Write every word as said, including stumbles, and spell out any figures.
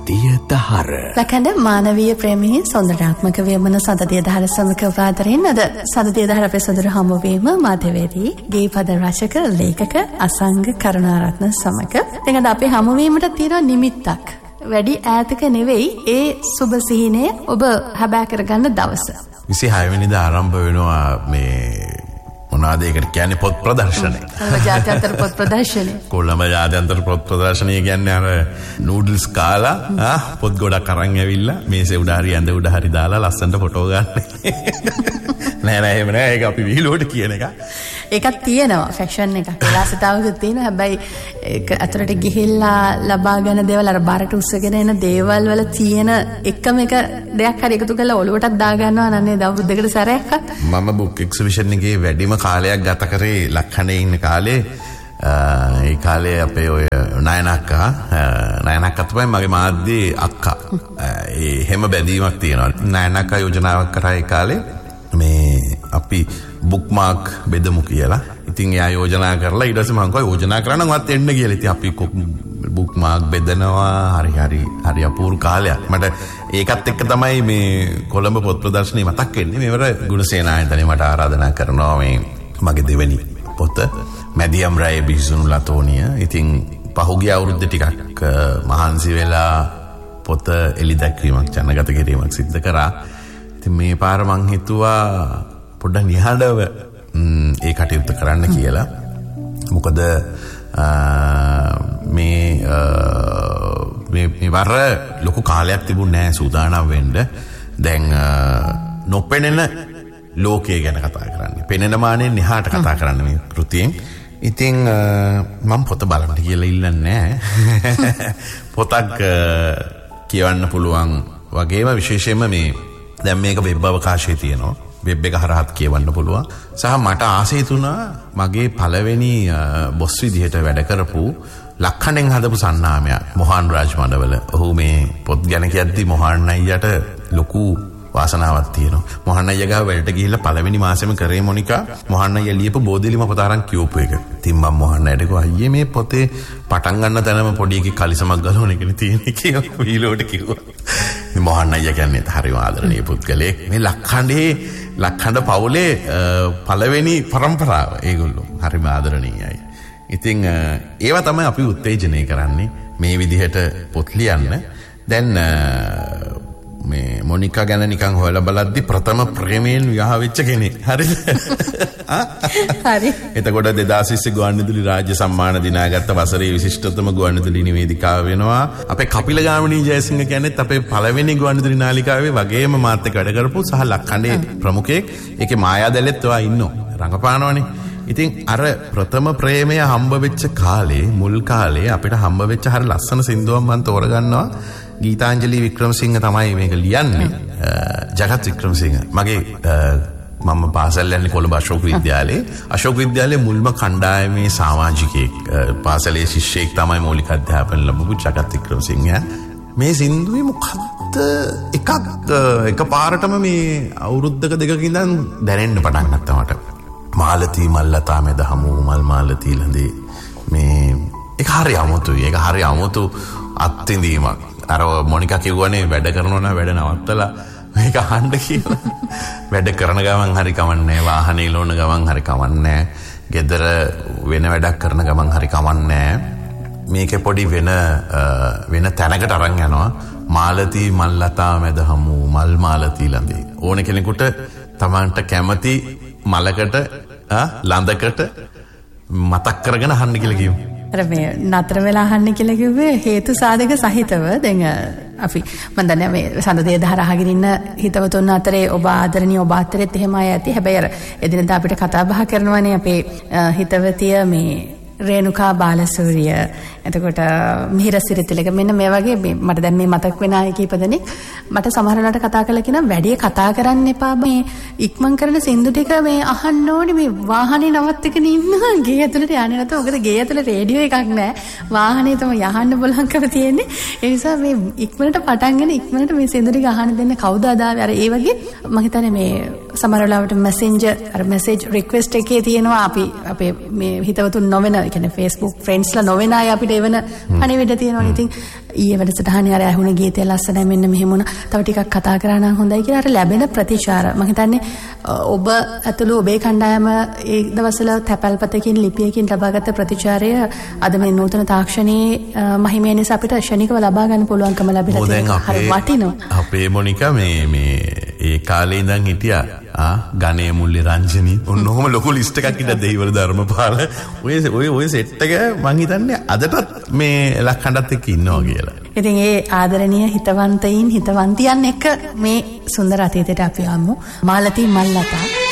සදතිය දහර. ලකඳ මානවීය ප්‍රේමයේ සෞන්දර්යාත්මක වේමන සදතිය දහර සමක උපාදරයෙන් අද සදතිය දහර අපේ සොඳුරු හමුවීම මාධ්‍යවේදී ගීපද රචක ලේඛක අසංග කරුණාරත්න සමග. දැන් අද අපේ හමුවීමට තියෙන නිමිත්තක්. වැඩි ඈතක නෙවෙයි ඒ සුබ සිහිනය ඔබ හැබෑ කරගන්න දවස. විසිහය වෙනිදා ආරම්භ වෙනවා මේ මොනවාද ඒකට කියන්නේ පොත් ප්‍රදර්ශනය. කොළඹ ජාත්‍යන්තර පොත් ප්‍රදර්ශනය. කොළඹ ජාත්‍යන්තර පොත් ප්‍රදර්ශනය කියන්නේ අර නූඩල්ස් කාලා ආ පොත් ගොඩක් අරන් ඇවිල්ලා මේසේ උඩ හරි ඇඳ උඩ හරි දාලා ලස්සනට ෆොටෝ ගන්න. නෑ නෑ එහෙම නෑ ඒක අපි විහිළුවට කියන එක. ඒකක් තියෙනවා ෆැෂන් එකක්. විලාසිතාවකුත් තියෙනවා. හැබැයි ඒක අතරට ගිහිල්ලා ලබා ගන්න දේවල් අර බාරට උස්සගෙන එන දේවල් වල තියෙන එකම එක දෙයක් හරි එකතු කරලා ඔලුවටත් දා ගන්නවා නන්නේ දවුරුද්දකට සැරයක්. මම බුක් එක්සිබිෂන් එකේ වැඩිම කාලයක් ගත කරේ ලක්හඬේ ඉන්න කාලේ. ඒ කාලේ අපේ ඔය නයනක්කා නයනක්කා තමයි මගේ මාධ්‍යයේ අක්කා. ඒ හැම බැඳීමක් තියෙනවා. නයනක්කා යෝජනාවක් කරා ඒ කාලේ මේ අපි බුක්මාර්ක් බෙදමු කියලා. ඉතින් එයා යෝජනා කරලා ඊට පස්සේ මම කිව්වා යෝජනා කරා නම් වත් එන්න කියලා. ඉතින් අපි බුක්මාර්ක් බෙදනවා හරි හරි හරි අපූර්ව කාලයක්. මට ඒකත් එක්ක තමයි මේ කොළඹ පොත් ප්‍රදර්ශනය මතක් වෙන්නේ. මේවර ගුණසේනායතනෙ මට ආරාධනා කරනවා මේ මගේ දෙවෙනි පොත මැදියම් රායේ බිහිසුණු ලතෝනිය. ඉතින් පහුගිය අවුරුද්ද ටිකක් මහන්සි වෙලා පොත එලි දැක්වීමක් ජනගත කිරීමක් සිද්ධ කරා. ඉතින් මේ පාර මං හිතුවා පොඩ්ඩක් නිහඬව ඒ කටයුත්ත කරන්න කියලා. මොකද මේ මේ වර ලොකු කාලයක් තිබුණේ නැහැ සූදානම් වෙන්න. දැන් නොපෙනෙන ලෝකය ගැන කතා කරන්නේ. පෙනෙන මානෙන් එහාට කතා කරන්න මේ කෘතියෙන්. ඉතින් මම පොත බලන්න කියලා ඉල්ලන්නේ නැහැ. පොතක් කියවන්න පුළුවන් වගේම විශේෂයෙන්ම මේ දැන් මේක වෙබ් අවකාශයේ තියෙනවා. වෙබ් එක හරහත් කියවන්න පුළුවන්. සහ මට ආසයි තුනා මගේ පළවෙනි බොස් විදිහට වැඩ කරපු ලක්හඬෙන් හදපු සන්නාමයක් මොහාන් රාජ් මඩවල. ඔහු මේ පොත් ගැන කියද්දි මොහාන් අයියට ලොකු වාසනාවක් තියෙනවා. මොහාන් අයියා ගාව වැඩට ගිහිල්ලා පළවෙනි මාසෙම කරේ මොනිකා මොහාන් අයියා ලියපු බෝධිලිම පොත අරන් කියවපු එක. ඉතින් මම මොහාන් අයියට කිව්වා අයියේ මේ පොතේ පටන් ගන්න තැනම පොඩි එකේ කලිසමක් ගලවන එකනේ තියෙන්නේ කියලා වීලෝට කිව්වා. මේ මොහාන් අයියා කියන්නේ හරිම ආදරණීය පුද්ගලයෙක්. මේ ලක්හඬේ ලක්හඬ පවුලේ පළවෙනි පරම්පරාව ඒගොල්ලෝ හරිම ආදරණීයයි. ඉතින් ඒවා තමයි අපි උත්තේජනය කරන්නේ මේ විදිහට පොත් ලියන්න. දැන් මේ මොනිකා ගැන නිකන් හොයලා බලද්දි ප්‍රථම ප්‍රේමයෙන් විවාහ වෙච්ච කෙනෙක්. හරිද? හරි. එතකොට දෙදාස් විස්සේ ගුවන්විදුලි රාජ්‍ය සම්මාන දිනාගත්ත වසරේ විශිෂ්ටතම ගුවන්විදුලි නිවේදිකාව වෙනවා. අපේ කපිලගාමිණී ජයසිංහ කියන්නේත් අපේ පළවෙනි ගුවන්විදුලි නාලිකාවේ වගේම මාත් එක්ක වැඩ කරපු සහ ලක්හඬේ ප්‍රමුඛයෙක්. ඒකේ මායා දැලෙත් ඔයා ඉන්නෝ. රංගපානවනේ. ඉතින් අර ප්‍රථම ප්‍රේමය හම්බ වෙච්ච කාලේ මුල් කාලේ අපිට හම්බ වෙච්ච හරිය ලස්සන සින්දුවක් මම තෝරගන්නවා. ගීතාංජලි වික්‍රමසිංහ තමයි මේක ලියන්නේ. ජගත් වික්‍රමසිංහ. මගේ මම පාසල් යන්නේ කොළඹ අශෝක විද්‍යාලයේ. අශෝක විද්‍යාලයේ මුල්ම කණ්ඩායමේ සමාජිකයෙක් පාසලේ ශිෂ්‍යයෙක් තමයි මৌলিক අධ්‍යාපන ලැබපු ජගත් වික්‍රමසිංහ. මේ සින්දුවේ මොකක්ද එකක් එකපාරටම මේ අවුරුද්දක දෙකක ඉඳන් දැනෙන්න පටන් ගත්තා මට. මාලතී මල්ලතා මැද හමු මල් මාලතී ළඳේ මේ ඒක හරි අමුතුයි. ඒක හරි අමුතු අත්විඳීමක්. අර මොනිකා කිව්වනේ වැඩ කරනවා නම් වැඩ නවත්තලා මේක අහන්න කියලා. වැඩ කරන ගමන් හරි කවන්නේ, වාහනේ ලෝන ගමන් හරි කවන්නේ, ගෙදර වෙන වැඩක් කරන ගමන් හරි කවන්නේ. මේකේ පොඩි වෙන වෙන තැනකට අරන් යනවා. මාලතී මල්ලතා මැද හමු මල් මාලතී ළඳේ. ඕන කෙනෙකුට තමන්ට කැමති මලකට ළඳකට මතක් කරගෙන අහන්න කියලා කිව්වා. අර මේ නතර වෙලා අහන්න කියලා කිව්වේ හේතු සාධක සහිතව. දැන් අපි මම දන්නේ මේ සඳදේ දහර අහගෙන ඉන්න හිතවතුන් අතරේ ඔබ ආදරණීය ඔබ අතරෙත් එහෙම අය ඇති. හැබැයි අර එදිනෙදා අපිට කතා බහ කරනවානේ අපේ හිතවතිය මේ රේණුකා බාලසූරිය, එතකොට මිහිර සිරිතිලක, මෙන්න මේ වගේ මට දැන් මේ මතක් වෙන අය කීප දෙනෙක් මට සමහර වෙලාවට කතා කරලා කියනවා වැඩි කතා කරන්න එපා, මේ ඉක්මන් කරන සින්දු ටික මේ අහන්න ඕනේ, මේ වාහනේ නවත්තගෙන ඉන්නවා ගේ ඇතුළට යන්නේ නැතුව. මොකද ගේ ඇතුළේ රේඩියෝ එකක් නැහැ, වාහනේ තමයි යහන්න බලංකම තියෙන්නේ. ඒ නිසා මේ ඉක්මනට පටන්ගෙන ඉක්මනට මේ සින්දු ටික අහන්න දෙන්න කවුද අදාවේ. අර ඒ වගේ මම හිතන්නේ මේ සමහර වෙලාවට මැසෙන්ජර් අර මැසේජ් රික්වෙස්ට් එකේ තියෙනවා අපි අපේ මේ හිතවතුන් නොවන ඒ කියන්නේ Facebook friendsලා නොවන අය අපිට එවන පණිවිඩ තියෙනවනේ. ඉතින් ඊයේ වැඩසටහනේ අර ඇහුණ ගීතය ලස්සනයි මෙන්න මෙහෙම වුණා. තව ටිකක් කතා කරා නම් හොඳයි කියලා අර ලැබෙන ප්‍රතිචාර මම හිතන්නේ ඔබ ඇතුළු ඔබේ කණ්ඩායම ඒ දවස්වල තැපැල්පතකින් ලිපියකින් ලබාගත් ප්‍රතිචාරය අද මේ නූතන තාක්ෂණයේ මහිමය නිසා අපිට ශනිකව ලබා ගන්න පුළුවන්කම ලැබිලා තියෙනවා. හරි වටිනවා. අපේ මොනිකා මේ මේ ඒ කාලේ ඉඳන් හිටියා ආ ගණේ මුල්ලේ රංජනී ඔන්නෝම ලොකු ලිස්ට් එකක් ඉඳලා දෙයිවල ධර්මපාල ඔය ඔය ඔය සෙට් එක මං හිතන්නේ අදටත් මේ ලක්හඬත් එක්ක ඉන්නවා කියලා. ඉතින් ඒ ආදරණීය හිතවන්තයින් හිතවන්තියන් එක්ක මේ සුන්දර අතීතයට අපි යමු. මාලති මල්ලතා